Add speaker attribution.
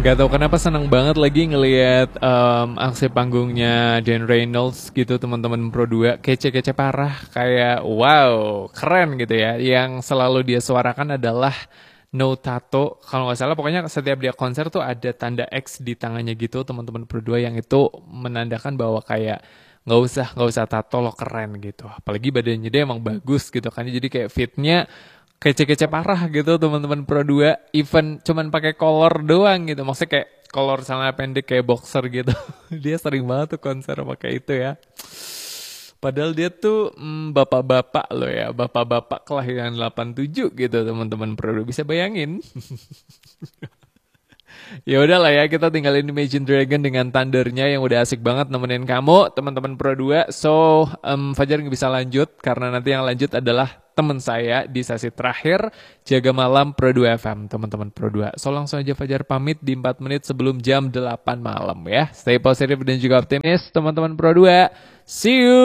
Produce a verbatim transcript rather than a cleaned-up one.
Speaker 1: Gak tau kenapa seneng banget lagi ngelihat em, aksi panggungnya Dan Reynolds gitu teman-teman Pro dua kece-kece parah kayak wow keren gitu ya. Yang selalu dia suarakan adalah no tato. Kalau nggak salah pokoknya setiap dia konser tuh ada tanda X di tangannya gitu teman-teman Pro dua yang itu menandakan bahwa kayak nggak usah nggak usah tato lo keren gitu. Apalagi badannya dia emang bagus gitu kan. Jadi kayak fitnya kece-kece parah gitu teman-teman Pro dua even cuman pakai kolor doang gitu maksudnya kayak kolor celana pendek kayak boxer gitu dia sering banget tuh konser pakai itu ya padahal dia tuh mm, bapak-bapak loh ya bapak-bapak kelahiran delapan tujuh gitu teman-teman Pro dua bisa bayangin. Ya udahlah ya, kita tinggalin Imagine Dragon dengan Thundernya yang udah asik banget nemenin kamu, teman-teman Pro dua. So, em, Fajar nggak bisa lanjut karena nanti yang lanjut adalah teman saya di sesi terakhir Jaga Malam Pro dua F M, teman-teman Pro dua. So, langsung aja Fajar pamit di empat menit sebelum jam delapan malam ya. Stay positif dan juga optimis, teman-teman Pro dua. See you!